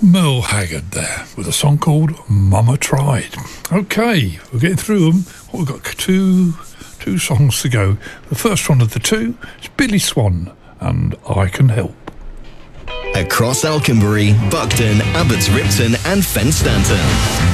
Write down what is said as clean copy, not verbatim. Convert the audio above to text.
Merle Haggard there with a song called Mama Tried. Okay, we're getting through them. We've got two songs to go. The first one of the two is Billy Swan and I Can Help. Across Alconbury, Buckton, Abbots Ripton and Fen Stanton.